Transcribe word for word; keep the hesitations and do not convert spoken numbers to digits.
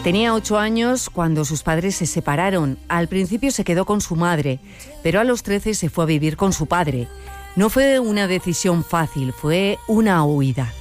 Tenía ocho años cuando sus padres se separaron. Al principio se quedó con su madre, pero a los trece se fue a vivir con su padre. No fue una decisión fácil, fue una huida.